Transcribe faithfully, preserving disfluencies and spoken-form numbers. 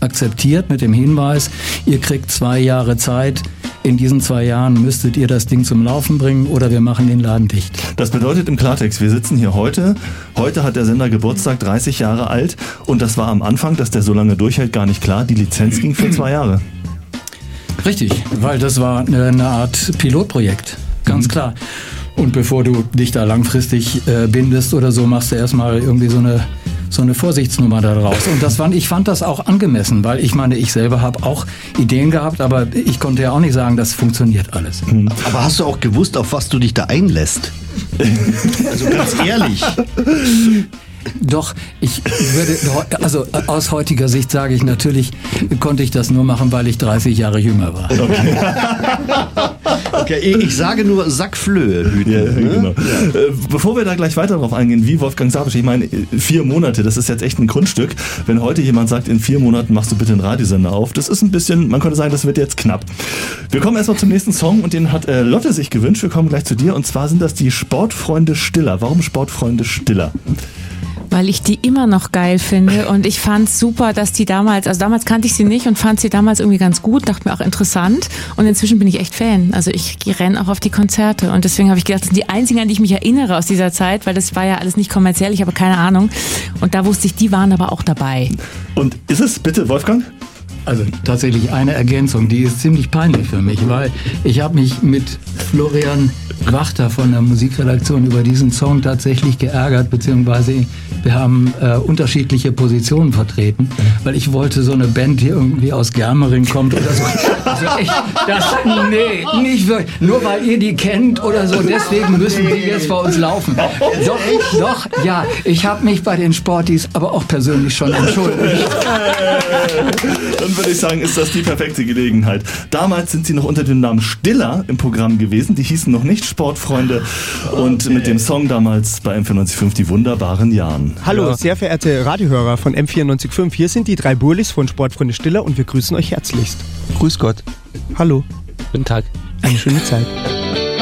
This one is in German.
akzeptiert mit dem Hinweis, ihr kriegt zwei Jahre Zeit. In diesen zwei Jahren müsstet ihr das Ding zum Laufen bringen oder wir machen den Laden dicht. Das bedeutet im Klartext, wir sitzen hier heute. Heute hat der Sender Geburtstag, dreißig Jahre alt. Und das war am Anfang, dass der so lange durchhält, gar nicht klar. Die Lizenz ging für zwei Jahre. Richtig, weil das war eine Art Pilotprojekt, ganz mhm. klar. Und bevor du dich da langfristig äh, bindest oder so, machst du erstmal irgendwie so eine so eine Vorsichtsnummer da draus. Und das fand, ich fand das auch angemessen, weil ich meine, ich selber habe auch Ideen gehabt, aber ich konnte ja auch nicht sagen, das funktioniert alles. Mhm. Aber hast du auch gewusst, auf was du dich da einlässt? Also ganz ehrlich. Doch, ich würde, also aus heutiger Sicht sage ich, natürlich konnte ich das nur machen, weil ich dreißig Jahre jünger war. Okay, okay ich sage nur Sackflöhe hüten. Ja, ne? Genau. Ja. Bevor wir da gleich weiter drauf eingehen, wie Wolfgang Sabisch, ich meine, vier Monate, das ist jetzt echt ein Grundstück. Wenn heute jemand sagt, in vier Monaten machst du bitte einen Radiosender auf, das ist ein bisschen, man könnte sagen, das wird jetzt knapp. Wir kommen erstmal zum nächsten Song und den hat äh, Lotte sich gewünscht. Wir kommen gleich zu dir und zwar sind das die Sportfreunde Stiller. Warum Sportfreunde Stiller? Weil ich die immer noch geil finde und ich fand super, dass die damals, also damals kannte ich sie nicht und fand sie damals irgendwie ganz gut, dachte mir auch interessant und inzwischen bin ich echt Fan. Also ich renne auch auf die Konzerte und deswegen habe ich gedacht, das sind die einzigen, an die ich mich erinnere aus dieser Zeit, weil das war ja alles nicht kommerziell, ich habe keine Ahnung und da wusste ich, die waren aber auch dabei. Und ist es bitte, Wolfgang? Also tatsächlich eine Ergänzung, die ist ziemlich peinlich für mich, weil ich habe mich mit Florian Wachter von der Musikredaktion über diesen Song tatsächlich geärgert, beziehungsweise wir haben äh, unterschiedliche Positionen vertreten, weil ich wollte so eine Band, die irgendwie aus Germering kommt oder so. Also echt, das, nee, nicht wirklich. Nur weil ihr die kennt oder so, deswegen müssen die jetzt bei uns laufen. Doch, doch, ja, ich habe mich bei den Sportis aber auch persönlich schon entschuldigt. Dann würde ich sagen, ist das die perfekte Gelegenheit. Damals sind sie noch unter dem Namen Stiller im Programm gewesen. Die hießen noch nicht Sportfreunde. Und okay. mit dem Song damals bei M vierundneunzig Komma fünf die wunderbaren Jahren. Hallo, ja. sehr verehrte Radiohörer von M vierundneunzig Komma fünf. Hier sind die drei Burlis von Sportfreunde Stiller und wir grüßen euch herzlichst. Grüß Gott. Hallo. Guten Tag. Eine schöne Zeit.